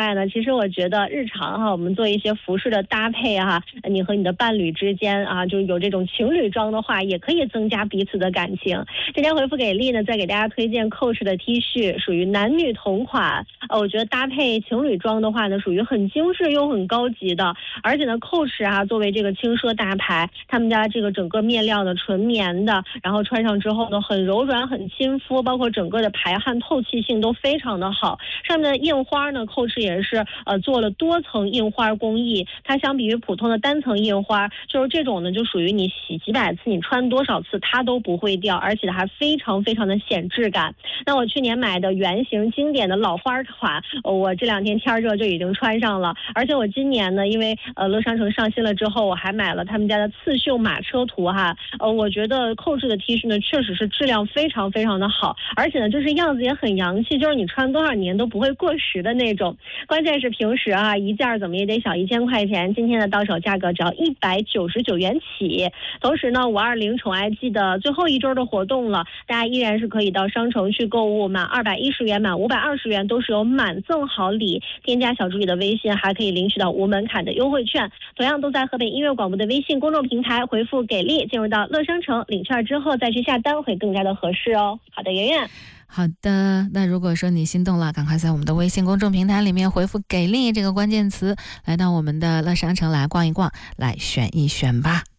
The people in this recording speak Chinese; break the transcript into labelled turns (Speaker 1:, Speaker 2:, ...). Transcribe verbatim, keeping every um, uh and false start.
Speaker 1: 外呢，其实我觉得日常哈，我们做一些服饰的搭配哈，你和你的伴侣之间啊，就有这种情侣装的话，也可以增加彼此的感情。今天回复给力呢，再给大家推荐 Coach 的 T 恤，属于男女同款。呃，我觉得搭配情侣装的话呢，属于很精致又很高级的。而且呢 ，Coach 啊，作为这个轻奢大牌，他们家这个整个面料呢纯棉的，然后穿上之后呢很柔软、很亲肤，包括整个的排汗透气性都非常的好。上面的印花呢 ，Coach 也是呃做了多层印花工艺，它相比于普通的单层印花，就是这种呢就属于你洗几百次，你穿多少次它都不会掉，而且还非常非常的显质感。那我去年买的圆形经典的老花款，呃、我这两天天热就已经穿上了。而且我今年呢，因为呃乐商城上新了之后，我还买了他们家的刺绣马车图哈。呃，我觉得Coach的 T 恤呢，确实是质量非常非常的好，而且呢，就是样子也很洋气，就是你穿多少年都不会过时的那种。关键是平时啊，一件怎么也得小一千块钱，今天的到手价格只要一百九十九元起。同时呢，五二零宠爱季的最后一周的活动了，大家依然是可以到商城去购物，满二百一十元、满五百二十元都是有满赠好礼。添加小助理的微信，还可以领取到无门槛的优惠券。同样都在河北音乐广播的微信公众平台回复给力，进入到乐商城领券之后再去下单会更加的合适哦。好的，圆圆。
Speaker 2: 好的，那如果说你心动了，赶快在我们的微信公众平台里面回复给力这个关键词，来到我们的乐商城来逛一逛，来选一选吧。